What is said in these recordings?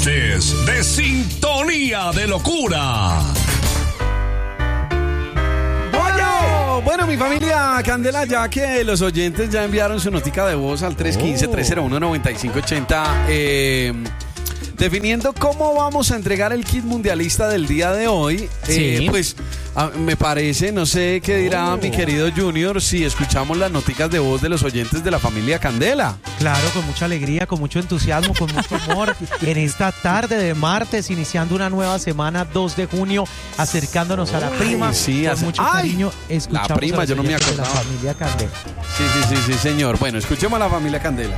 martes de Sintonía de Locura. Bueno, mi familia Candela, ya que los oyentes ya enviaron su notica de voz al 315-301-9580, definiendo cómo vamos a entregar el kit mundialista del día de hoy, pues me parece, no sé qué dirá mi querido Junior, si escuchamos las noticas de voz de los oyentes de la familia Candela. Claro, con mucha alegría, con mucho entusiasmo, con mucho humor, en esta tarde de martes, iniciando una nueva semana, 2 de junio, acercándonos a la prima, sí, con mucho cariño, escuchamos la prima, a los yo no me oyentes de acordaba. la familia Candela. Sí, señor. Bueno, escuchemos a la familia Candela.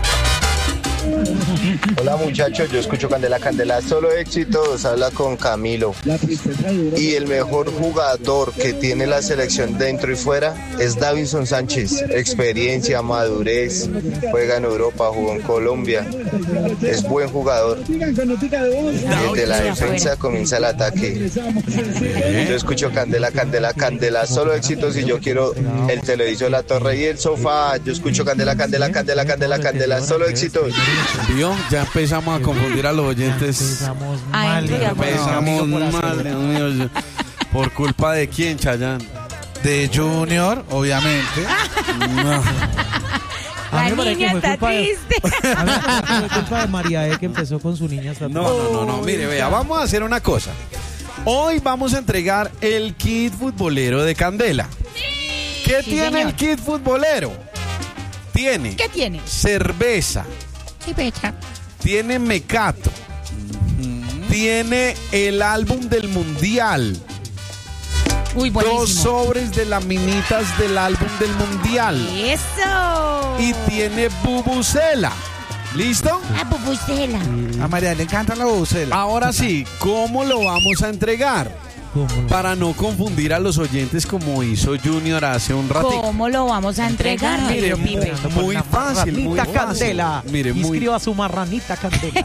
Hola muchachos, yo escucho Candela, solo éxitos, habla con Camilo. Y el mejor jugador que tiene la selección dentro y fuera es Davinson Sánchez. Experiencia, madurez, juega en Europa, jugó en Colombia, es buen jugador. Desde la defensa comienza el ataque. Yo escucho Candela, solo éxitos y yo quiero el televisor, la torre y el sofá. Yo escucho Candela, solo éxitos. ¿Vio? Ya empezamos a confundir a los oyentes. Empezamos mal. Empezamos mal, Dios mío. ¿Por culpa de quién, Chayanne? De Junior, obviamente. No. A mí me La parece que niña fue está culpa de- triste. A mí me parece que fue culpa de María que empezó con su niña hasta No. Mire, vea, vamos a hacer una cosa. Hoy vamos a entregar el kit futbolero de Candela. ¿Qué Sí, tiene señor. el kit futbolero? Tiene ¿Qué tiene? cerveza, Sí, pecha. tiene mecato, tiene el álbum del mundial, Uy, 2 buenísimo. sobres de laminitas del álbum del mundial Eso. y tiene bubucela. ¿Listo? Ah, pupusela. A María le encanta la bucela. Ahora sí, ¿cómo lo vamos a entregar? Para no confundir a los oyentes como hizo Junior hace un ratito. ¿Cómo lo vamos a entregar, Mire, querido Pipe? muy fácil, muy Marranita fácil. Candela. Mire, muy Inscriba su marranita Candela.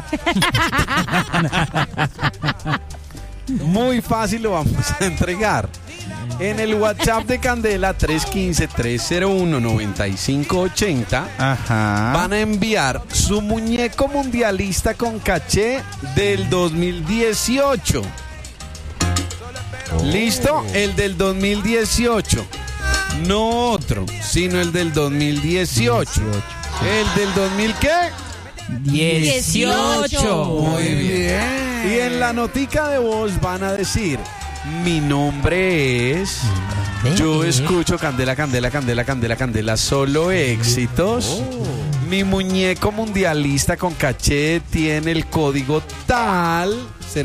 Muy fácil lo vamos a entregar. En el WhatsApp de Candela 315-301-9580 Ajá. van a enviar su muñeco mundialista con caché del 2018. ¿Listo? El del 2018. No otro, sino el del 2018. ¿El del 2000 qué? 18. Muy bien. Y en la notica de voz van a decir: mi nombre es... Yo escucho Candela, solo éxitos. Mi muñeco mundialista con caché tiene el código tal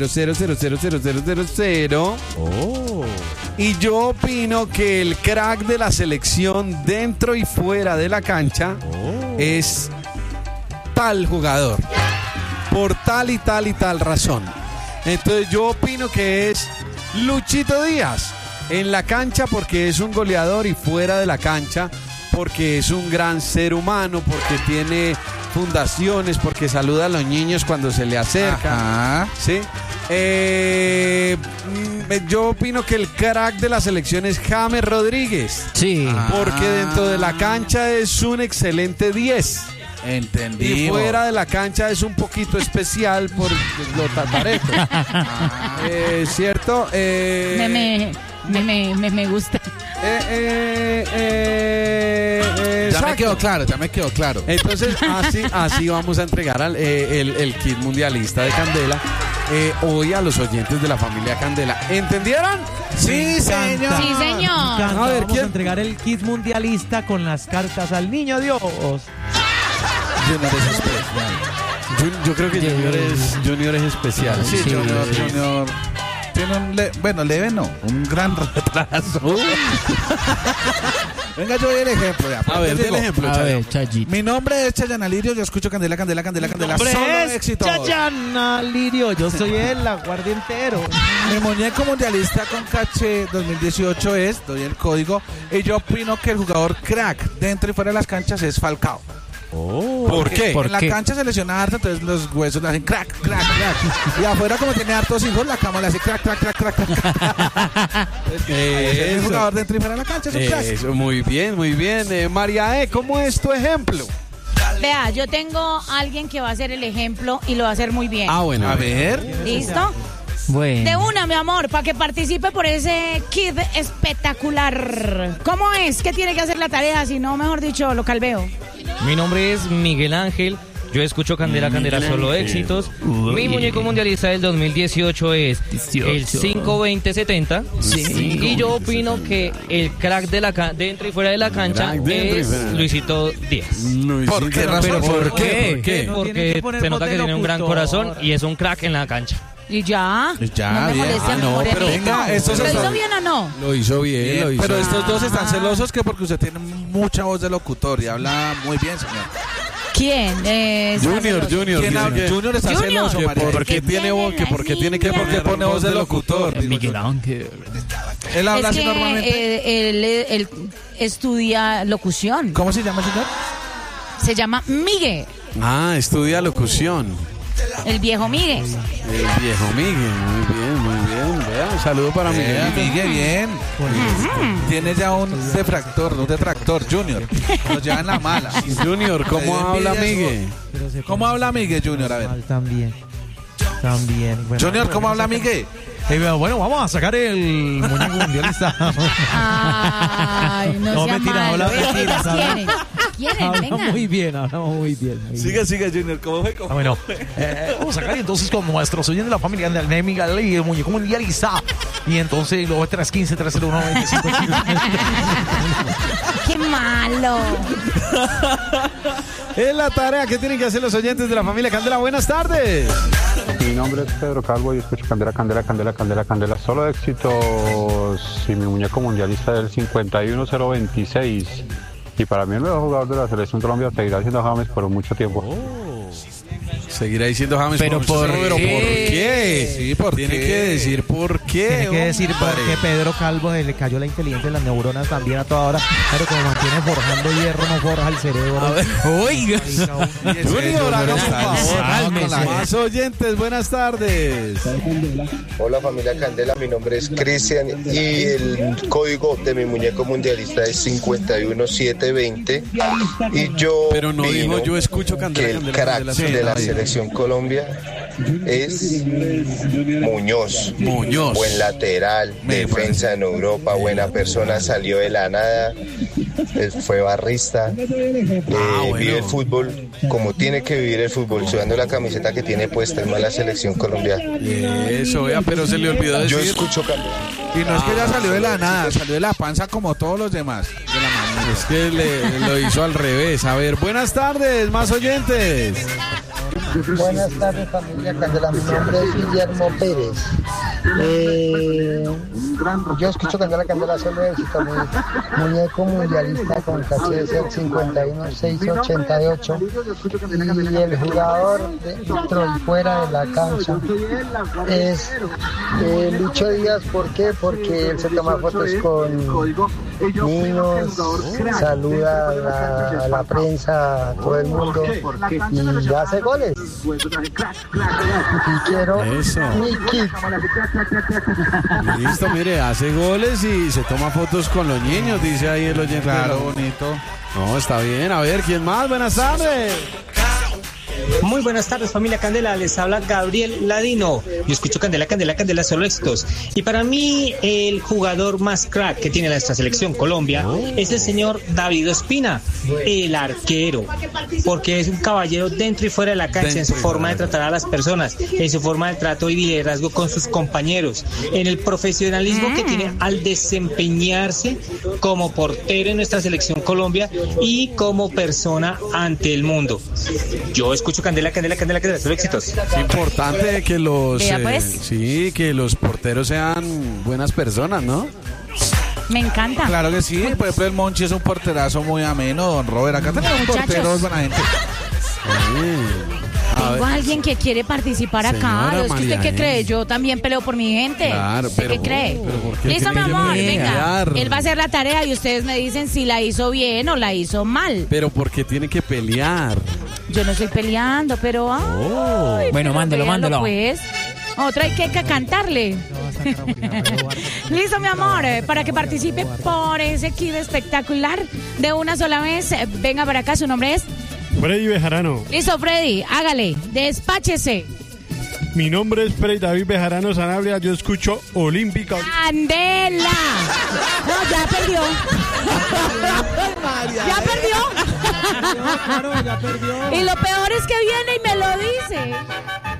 00000000. Y yo opino que el crack de la selección dentro y fuera de la cancha es tal jugador. Por tal y tal razón. Entonces yo opino que es Luchito Díaz. En la cancha porque es un goleador y fuera de la cancha porque es un gran ser humano, porque tiene fundaciones, porque saluda a los niños cuando se le acercan. Ajá. ¿Sí? Yo opino que el crack de la selección es James Rodríguez. Sí. Porque dentro de la cancha es un excelente 10. Entendí. Y fuera de la cancha es un poquito especial por lo tatareto. ¿Cierto? Me gusta. Ya me quedó claro. Entonces, así vamos a entregar el kit mundialista de Candela hoy a los oyentes de la familia Candela. ¿Entendieron? Sí, señor. Sí, señor. A ver, Vamos ¿quién? a entregar el kit mundialista con las cartas al niño Dios. Junior es especial. Yo creo que Junior es especial. Sí, Junior tiene un leve no, un gran retraso. Venga, yo doy el ejemplo. Ya, A ver, del ejemplo, Chayo. Mi nombre es Chayanne Lirio, yo escucho Candela. Solo éxitos. Chayana Lirio, yo soy el aguardientero. Mi muñeco mundialista con caché 2018 doy el código, y yo opino que el jugador crack dentro y fuera de las canchas es Falcao. ¿Por qué? En la cancha se lesiona harto, entonces los huesos le hacen crack. Y afuera, como tiene hartos hijos, la cama le hace crack. El jugador dentro y fuera de la cancha es un crack. Eso, muy bien. María ¿cómo es tu ejemplo? Vea, yo tengo a alguien que va a ser el ejemplo y lo va a hacer muy bien. Ah, bueno. A ver. ¿Listo? Bueno. De una, mi amor, para que participe por ese kit espectacular. ¿Cómo es? ¿Qué tiene que hacer la tarea? Si no, mejor dicho, lo calveo. Mi nombre es Miguel Ángel. Yo escucho Candela, solo éxitos. Mi muñeco mundialista del 2018 es el 52070. Y yo opino que el crack dentro y fuera de la cancha es Luisito Díaz. ¿Por qué razón? ¿Pero por qué? ¿Por qué? Tiene que Porque poner se voz nota de que tiene un gran locutor. corazón y es un crack en la cancha. Y ya. Ya, no me bien. moleste, Ah, no, morenito. pero venga, estos ¿Lo son- hizo bien o no? Lo hizo bien, Bien, lo hizo pero bien. estos dos están Ah. celosos que porque usted tiene mucha voz de locutor y habla muy bien, señor. ¿Quién? Junior. ¿Quién habla? Junior está Junior. celoso, Que María. ¿Por qué tiene voz? Que por qué tiene que ¿Por qué poner pone voz de locutor? Digo yo. Ángel. Él habla Es así que normalmente. él estudia locución. ¿Cómo se llama, señor? Se llama Migue, Ah, estudia locución. el viejo Migue. El viejo Miguel. Muy bien, muy bien. Vea, un saludo para Miguel. Miguel, bien. Tiene ya un detractor, Junior. Nos lleva en la mala. Junior, ¿cómo Le habla envidia su Miguel? Pero se ¿Cómo habla Miguel, Junior? A ver. mal también. Bueno, Junior, ¿cómo habla Miguel? Bueno, vamos a sacar el muñeco mundialista. Ay, no, No, sea mentira, malo. habla mentiras, Ellas habla. quieren, Hablamos venga. muy bien, hablamos muy bien. Siga, Junior. ¿Cómo fue? Ah, bueno, vamos a sacar entonces con nuestros oyentes de la familia de Anémica y el muñeco mundialista. Y entonces luego 315-301-95. Qué malo. Es la tarea que tienen que hacer los oyentes de la familia Candela. Buenas tardes. Mi nombre es Pedro Calvo y escucho Candela, solo éxitos y mi muñeco mundialista del 51026 y para mí el mejor jugador de la selección Colombia seguirá siendo James por mucho tiempo. Seguirá diciendo James. Pero ¿por ¿Pero qué? por qué? Sí, ¿por Tiene qué? que decir por qué. Tiene que decir hombre. porque Pedro Calvo le cayó la inteligencia en las neuronas también a toda hora, pero como mantiene forjando hierro, no forja el cerebro. Oiga. Junior, hágame está un favor. cálmese. Con la más oyentes, buenas tardes. Hola familia Candela, mi nombre es Cristian y el código de mi muñeco mundialista es 51720 y yo Pero no opino dijo yo escucho Candela, que el Candela, crack Candela, de la sí. selección Colombia es Muñoz. Muñoz. Buen lateral, defensa en Europa, buena persona, salió de la nada, fue barrista, bueno. vive el fútbol como tiene que vivir el fútbol, sudando la camiseta que tiene puesta en la selección colombiana. Eso, vea, pero se le olvidó Yo decir. escucho Candela. Y no es que ya salió de la nada, salió de la panza como todos los demás. De la mano. Es que lo hizo al revés. A ver, buenas tardes, más oyentes. Buenas tardes familia Candela, mi nombre es Guillermo Pérez. Yo escucho Candela solo éxito, mi muñeco mundialista con caché es el 51688 y el jugador dentro y fuera de la cancha es Lucho Díaz. ¿Por qué? Porque él se toma fotos con niños, saluda a la prensa, a todo el mundo y hace goles. Y quiero Eso. mi kit. Listo, mire, hace goles y se toma fotos con los niños, dice ahí el oyente. Claro, bonito. No, está bien. A ver, ¿quién más? Buenas tardes. Muy buenas tardes familia Candela, les habla Gabriel Ladino. Yo escucho Candela, solo éxitos. Y para mí el jugador más crack que tiene nuestra selección Colombia es el señor David Ospina, el arquero, porque es un caballero dentro y fuera de la cancha, en su forma de tratar a las personas, en su forma de trato y liderazgo con sus compañeros, en el profesionalismo que tiene al desempeñarse como portero en nuestra selección Colombia y como persona ante el mundo. Yo escucho Candela, solo éxitos. Es importante que los Vea, pues. sí, que los porteros sean buenas personas, ¿no? Me encanta. Claro que sí, por ejemplo el Monchi es un porterazo muy ameno, don Robert. Acá tenemos Muchachos. porteros buena gente. Tengo a alguien que quiere participar acá. Señora Es que usted qué María, cree, yo también peleo por mi gente. Claro, ¿Usted pero- qué cree? pero ¿por qué Listo, mi tiene que amor, pelear? venga. Él va a hacer la tarea y ustedes me dicen si la hizo bien o la hizo mal. Pero porque tiene que pelear. Yo no estoy peleando, pero ay, Bueno, pero mándelo, véalo, mándelo. Pues. Otra hay que cantarle. Listo, mi amor, para que participe por ese kit espectacular de una sola vez. Venga para acá, su nombre es Freddy Bejarano. Listo, Freddy, hágale, despáchese. Mi nombre es Freddy David Bejarano Sanabria, yo escucho Olímpica. ¡Candela! No, ya perdió. ¿Ya perdió? Claro, ya perdió. Y lo peor es que viene y me lo dice.